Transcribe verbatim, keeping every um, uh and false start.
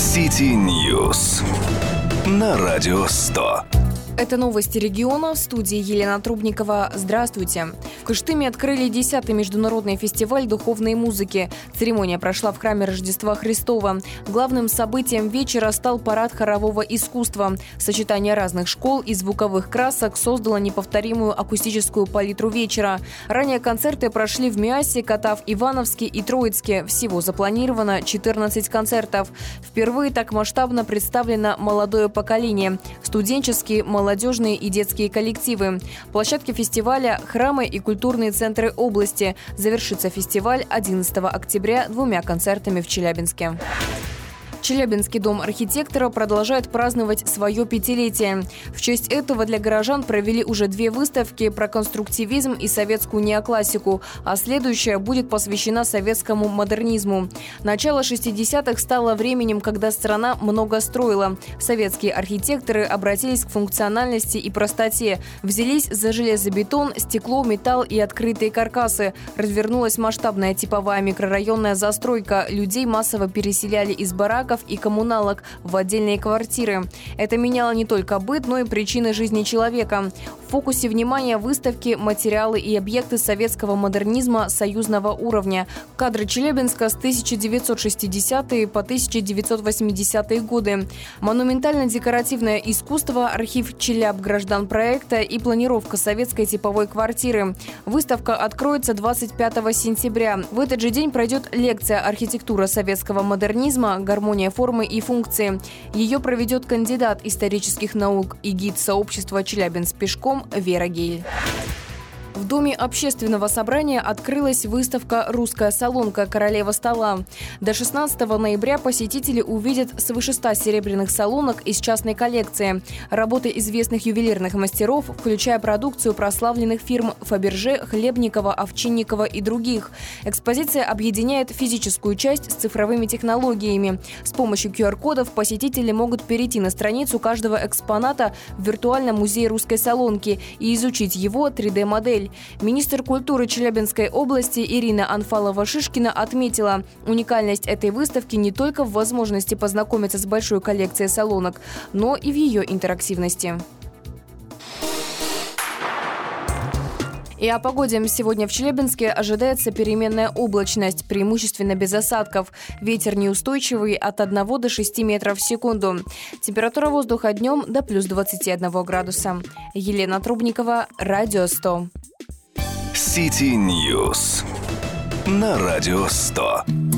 City News на Радио сто. Это новости региона. В студии Елена Трубникова. Здравствуйте. В Кыштыме открыли десятый международный фестиваль духовной музыки. Церемония прошла в храме Рождества Христова. Главным событием вечера стал парад хорового искусства. Сочетание разных школ и звуковых красок создало неповторимую акустическую палитру вечера. Ранее концерты прошли в Миасе, Катав, Ивановске и Троицке. Всего запланировано четырнадцать концертов. Впервые так масштабно представлено молодое поколение. Студенческие, молодежные молодежные и детские коллективы. Площадки фестиваля – храмы и культурные центры области. Завершится фестиваль одиннадцатого октября двумя концертами в Челябинске. Челябинский дом архитектора продолжает праздновать свое пятилетие. В честь этого для горожан провели уже две выставки про конструктивизм и советскую неоклассику, а следующая будет посвящена советскому модернизму. Начало шестидесятых стало временем, когда страна много строила. Советские архитекторы обратились к функциональности и простоте, взялись за железобетон, стекло, металл и открытые каркасы. Развернулась масштабная типовая микрорайонная застройка. Людей массово переселяли из бараков и коммуналок в отдельные квартиры. Это меняло не только быт, но и причины жизни человека. В фокусе внимания выставки материалы и объекты советского модернизма союзного уровня. Кадры Челябинска с тысяча девятьсот шестидесятые по тысяча девятьсот восьмидесятые годы. Монументально-декоративное искусство, архив Челябгражданпроекта и планировка советской типовой квартиры. Выставка откроется двадцать пятого сентября. В этот же день пройдет лекция «Архитектура советского модернизма. Гармония формы и функции». Ее проведет кандидат исторических наук и гид сообщества «Челябинск пешком» Вера Гейль. В Доме общественного собрания открылась выставка «Русская солонка. Королева стола». До шестнадцатого ноября посетители увидят свыше ста серебряных солонок из частной коллекции. Работы известных ювелирных мастеров, включая продукцию прославленных фирм Фаберже, Хлебникова, Овчинникова и других. Экспозиция объединяет физическую часть с цифровыми технологиями. С помощью ку ар кодов посетители могут перейти на страницу каждого экспоната в виртуальном музее русской солонки и изучить его три дэ модель. Министр культуры Челябинской области Ирина Анфалова-Шишкина отметила, уникальность этой выставки не только в возможности познакомиться с большой коллекцией солонок, но и в ее интерактивности. И о погоде. Сегодня в Челябинске ожидается переменная облачность, преимущественно без осадков. Ветер неустойчивый от одного до шести метров в секунду. Температура воздуха днем до плюс двадцати одного градуса. Елена Трубникова, Радио сто. City News на Радио сто.